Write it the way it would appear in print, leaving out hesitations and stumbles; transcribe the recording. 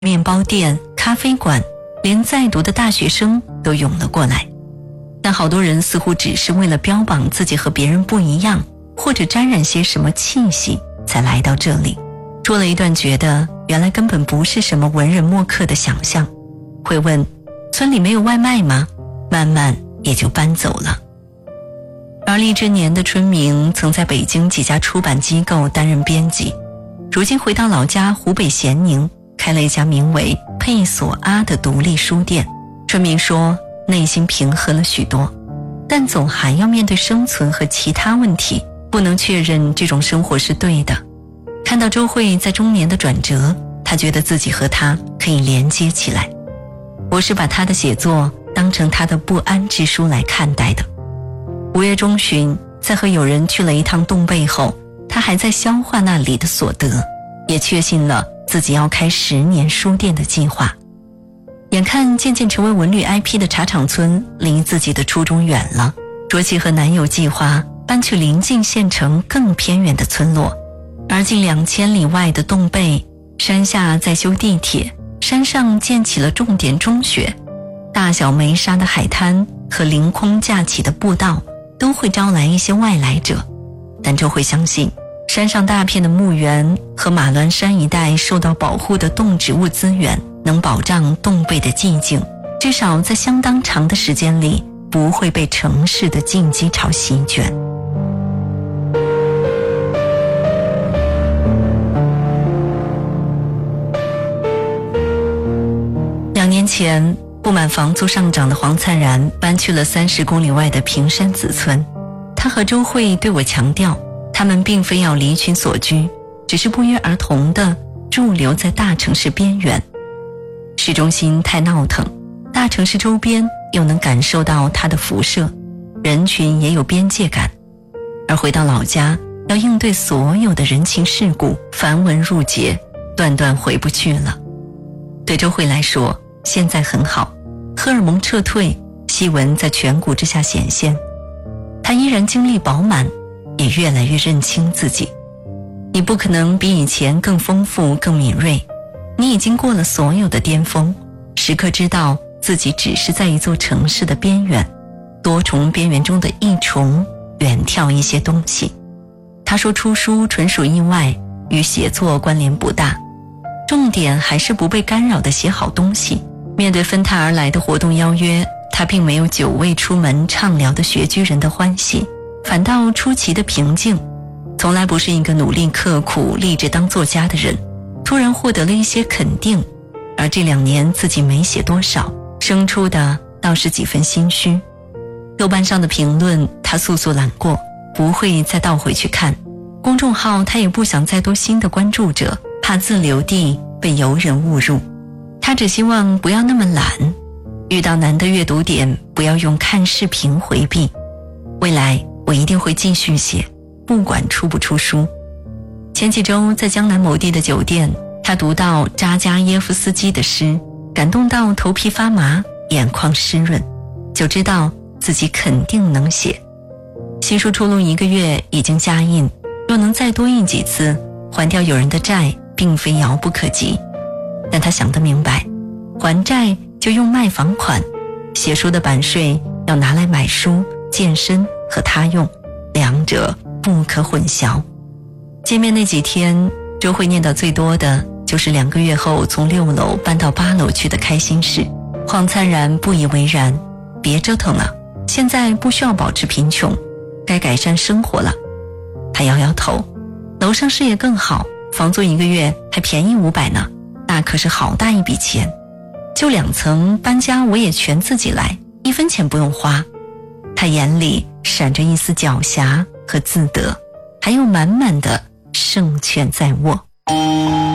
面包店、咖啡馆，连在读的大学生都涌了过来。但好多人似乎只是为了标榜自己和别人不一样，或者沾染些什么气息才来到这里。说了一段觉得原来根本不是什么文人墨客的想象，会问村里没有外卖吗？慢慢也就搬走了。而立之年的春明曾在北京几家出版机构担任编辑，如今回到老家湖北咸宁，开了一家名为佩索阿的独立书店。春明说内心平和了许多，但总还要面对生存和其他问题，不能确认这种生活是对的。看到周慧在中年的转折，他觉得自己和她可以连接起来。我是把他的写作当成他的不安之书来看待的。5月中旬，在和友人去了一趟洞贝后，他还在消化那里的所得，也确信了自己要开10年书店的计划。眼看渐渐成为文旅 IP 的茶厂村离自己的初衷远了，卓琪和男友计划搬去临近县城更偏远的村落。而近2000里外的洞贝，山下在修地铁，山上建起了重点中学，大小没沙的海滩和凌空架起的步道都会招来一些外来者。但周慧相信，山上大片的墓园和马峦山一带受到保护的动植物资源能保障洞贝的寂静，至少在相当长的时间里不会被城市的竞技潮席卷。2年前，不满房租上涨的黄灿然搬去了30公里外的平山子村。他和周慧对我强调，他们并非要离群所居，只是不约而同地驻留在大城市边缘。市中心太闹腾，大城市周边又能感受到它的辐射，人群也有边界感。而回到老家，要应对所有的人情世故，繁文缛节，断断回不去了。对周慧来说，现在很好，荷尔蒙撤退，细纹在颧骨之下显现，她依然精力饱满，也越来越认清自己。你不可能比以前更丰富更敏锐，你已经过了所有的巅峰，时刻知道自己只是在一座城市的边缘，多重边缘中的一重，远眺一些东西。他说出书纯属意外，与写作关联不大，重点还是不被干扰地写好东西。面对纷沓而来的活动邀约，他并没有久未出门畅聊的学居人的欢喜，反倒出奇的平静。从来不是一个努力刻苦立志当作家的人，突然获得了一些肯定，而这2年自己没写多少，生出的倒是几分心虚。豆瓣上的评论他速速揽过，不会再倒回去看。公众号他也不想再多新的关注者，怕自留地被游人误入。他只希望不要那么懒，遇到难的阅读点不要用看视频回避。未来我一定会继续写，不管出不出书。前几周在江南某地的酒店，他读到扎加耶夫斯基的诗，感动到头皮发麻，眼眶湿润，就知道自己肯定能写。新书出录1个月已经加印，若能再多印几次，还掉友人的债并非遥不可及。但他想得明白，还债就用卖房款，写书的版税要拿来买书、健身和他用，两者不可混淆。见面那几天，周慧念叨最多的就是2个月后从6楼搬到8楼去的开心事。黄灿然不以为然，别折腾了，现在不需要保持贫穷，该改善生活了。他摇摇头，楼上视野更好，房租1个月还便宜500呢，那可是好大一笔钱。就2层搬家我也全自己来，1分钱不用花。他眼里闪着一丝狡黠和自得，还有满满的胜券在握。